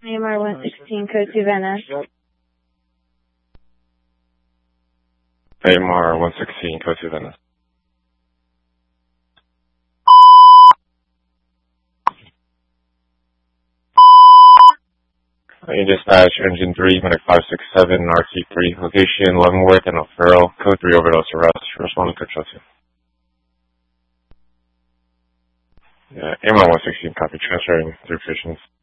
AMR 116, code 2 Venice. AMR 116, code 2 Venice. Dispatch, engine 3, Medic 567, RC3, location Leavenworth and O'Farrell, code 3 overdose arrest, respond to control 2. AMR 116, copy, transferring through patients.